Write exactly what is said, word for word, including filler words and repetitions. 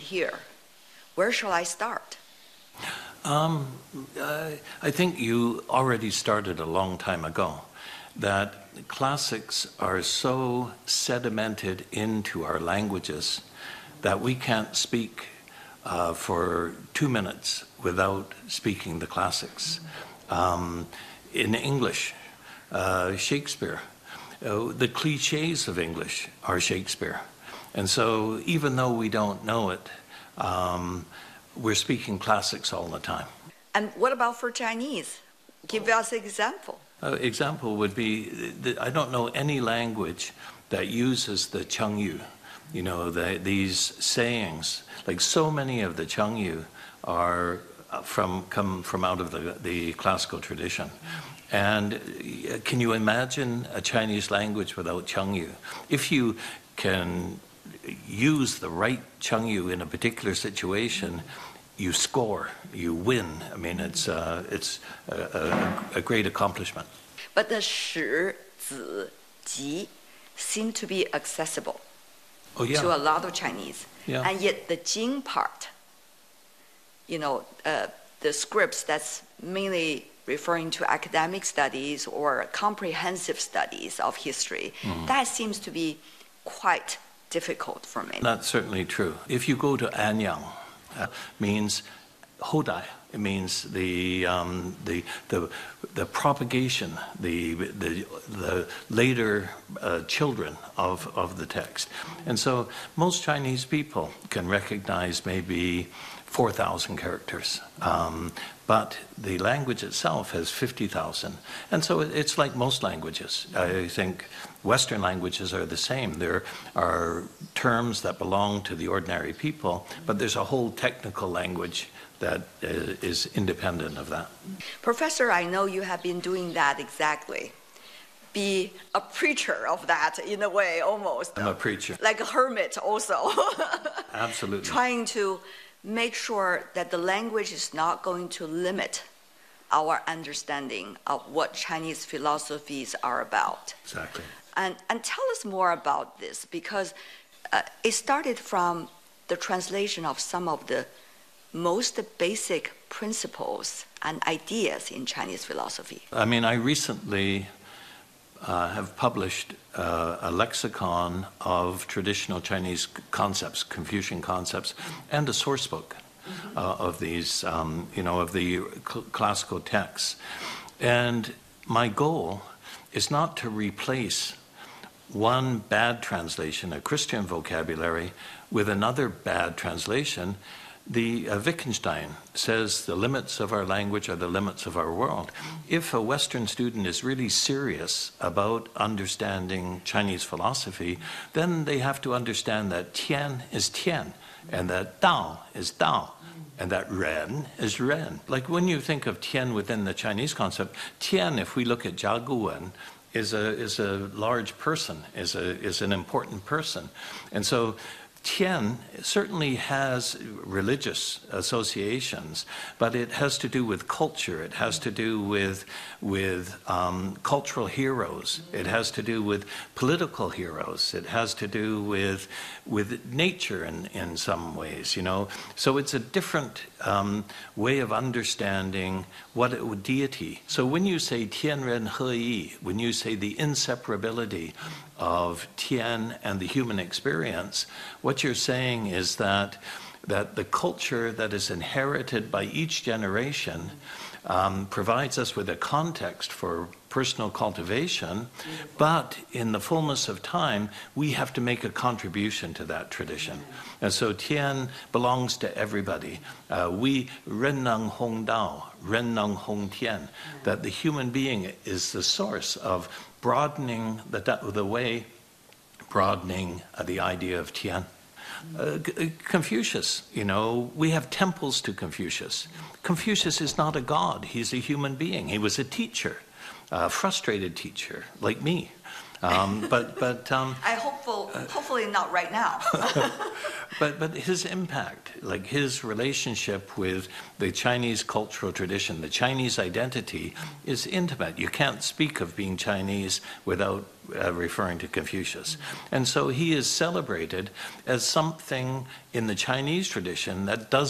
here. Where shall I start? Um, uh, I think you already started a long time ago. That classics are so sedimented into our languages that we can't speak uh, for two minutes without speaking the classics. Um, in English, uh, Shakespeare, uh, the cliches of English are Shakespeare. And so even though we don't know it, um, we're speaking classics all the time. And what about for Chinese? Give us an example. Uh, example would be, the, I don't know any language that uses the Chengyu, you know, the, these sayings. Like so many of the Chengyu are from come from out of the, the classical tradition. And can you imagine a Chinese language without Chengyu? If you can use the right Chengyu in a particular situation, you score, you win. I mean, it's uh, it's a, a, a great accomplishment. But the shi, zi, ji seem to be accessible oh, yeah. to a lot of Chinese. Yeah. And yet the jing part, you know, uh, the scripts that's mainly referring to academic studies or comprehensive studies of history, mm-hmm. that seems to be quite difficult for me. That's certainly true. If you go to Anyang, uh, means Hodai. It means the um, the the the propagation, the the the later uh, children of of the text, and so most Chinese people can recognize maybe four thousand characters, um, but the language itself has fifty thousand, and so it's like most languages. I think Western languages are the same. There are terms that belong to the ordinary people, but there's a whole technical language that is independent of that. Professor, I know you have been doing that exactly. Be a preacher of that in a way, almost. I'm a preacher. Like a hermit also. Absolutely. Trying to make sure that the language is not going to limit our understanding of what Chinese philosophies are about. Exactly. And, and tell us more about this, because uh, it started from the translation of some of the most basic principles and ideas in Chinese philosophy. I mean, I recently uh, have published uh, a lexicon of traditional Chinese concepts, Confucian concepts, and a source book mm-hmm. uh, of these, um, you know, of the cl- classical texts. And my goal is not to replace one bad translation, a Christian vocabulary, with another bad translation. The uh, Wittgenstein says the limits of our language are the limits of our world. If a Western student is really serious about understanding Chinese philosophy, then they have to understand that Tian is Tian, and that Dao is Dao, and that Ren is Ren. Like when you think of Tian within the Chinese concept, Tian, if we look at Jia Guwen, is a is a large person, is a is an important person, and so Tian certainly has religious associations, but it has to do with culture. It has to do with with um, cultural heroes. It has to do with political heroes. It has to do with with nature in, in some ways, you know. So it's a different um, way of understanding what it would deity. So when you say Tian Ren He Yi, when you say the inseparability of Tian and the human experience, what you're saying is that that the culture that is inherited by each generation um, provides us with a context for personal cultivation, but in the fullness of time, we have to make a contribution to that tradition. And so Tian belongs to everybody. Uh, we Ren Neng Hong Dao, Ren Neng Hong Tian, that the human being is the source of broadening the, the way, broadening uh, the idea of Tian. Uh, Confucius, you know, we have temples to Confucius. Confucius is not a god, he's a human being. He was a teacher, a frustrated teacher, like me. Um, but but um, I hopeful, hopefully not right now. But, but his impact, like his relationship with the Chinese cultural tradition, the Chinese identity is intimate. You can't speak of being Chinese without uh, referring to Confucius. And so he is celebrated as something in the Chinese tradition that does